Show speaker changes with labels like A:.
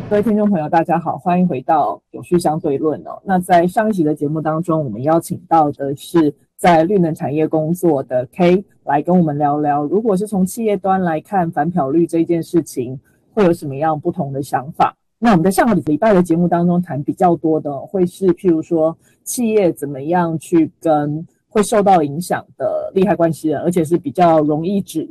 A: 各位听众朋友，大家好，欢迎回到永续相对论哦。那在上一集的节目当中，我们邀请到的是在绿能产业工作的 K 来跟我们聊聊，如果是从企业端来看反漂绿这件事情，会有什么样不同的想法？那我们在上个礼拜的节目当中谈比较多的会是譬如说企业怎么样去跟会受到影响的利害关系人，而且是比较容易